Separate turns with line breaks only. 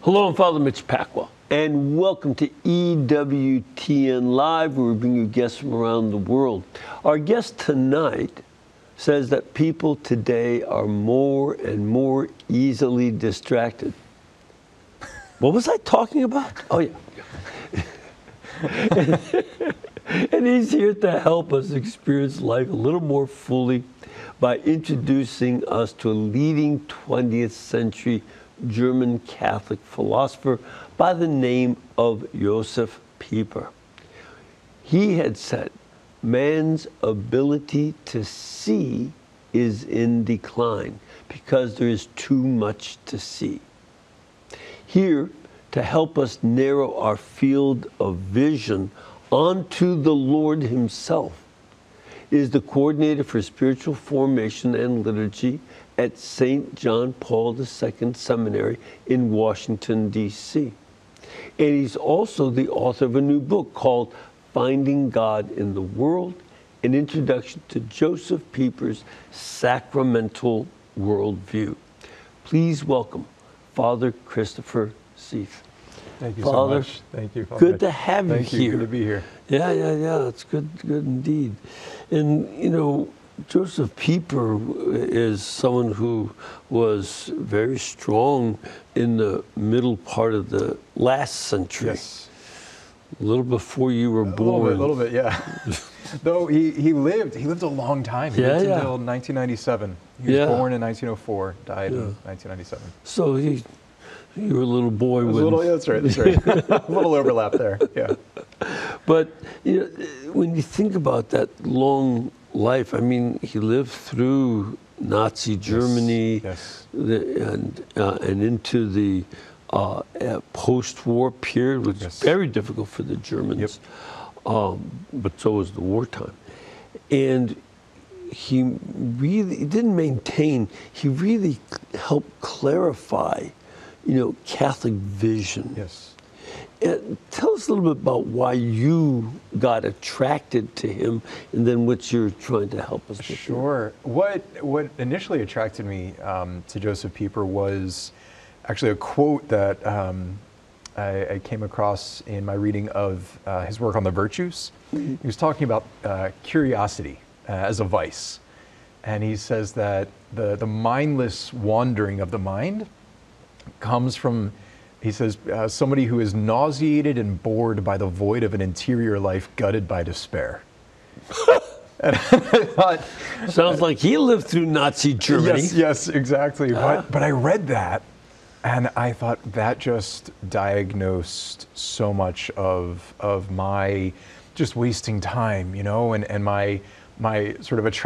Hello, I'm Father Mitch Pacwa, and welcome to EWTN Live, where we bring you guests from around the world. Our guest tonight says that people today are more and more easily distracted. What was I talking about? Oh, yeah. And he's here to help us experience life a little more fully by introducing us to a leading 20th century German Catholic philosopher by the name of Josef Pieper. He had said, man's ability to see is in decline because there is too much to see. Here, to help us narrow our field of vision onto the Lord himself, is the coordinator for spiritual formation and liturgy at St. John Paul II Seminary in Washington, D.C. And he's also the author of a new book called Finding God in the World, an introduction to Josef Pieper's sacramental worldview. Please welcome Father Christopher Seith.
Thank you
Father,
so much. Thank you, Father.
Good to have you
Thank
here.
you. Good to be here.
Yeah. It's good indeed. And, you know, Josef Pieper is someone who was very strong in the middle part of the last century.
Yes.
A little before you were born.
A little bit, yeah. Though he lived a long time. He lived until 1997. He was born in 1904, died in 1997.
So you were a little boy
that's right. A little overlap there, yeah.
But you know, when you think about that long life, I mean, he lived through Nazi Germany, and into the post-war period, which was very difficult for the Germans. But so was the wartime. And he didn't maintain, he really helped clarify, Catholic vision.
Yes.
And tell us a little bit about why you got attracted to him, and then what you're trying to help us with.
Sure. What initially attracted me to Josef Pieper was actually a quote that I came across in my reading of his work on the virtues. Mm-hmm. He was talking about curiosity as a vice. And he says that the mindless wandering of the mind comes from, he says, somebody who is nauseated and bored by the void of an interior life gutted by despair. And I thought,
sounds like he lived through Nazi Germany.
Yes, exactly. But I read that, and I thought that just diagnosed so much of my just wasting time, and my sort of attraction